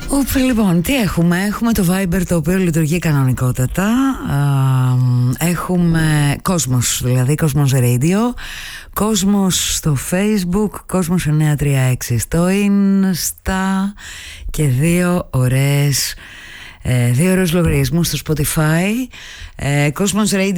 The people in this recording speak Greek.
Λοιπόν, τι έχουμε? Έχουμε το Viber, το οποίο λειτουργεί κανονικότατα. Έχουμε Κόσμος, δηλαδή Κόσμος Radio, Κόσμος στο Facebook, Κόσμος 936 στο Insta και δύο ωραίους λογαριασμούς στο Spotify. Κόσμος Radio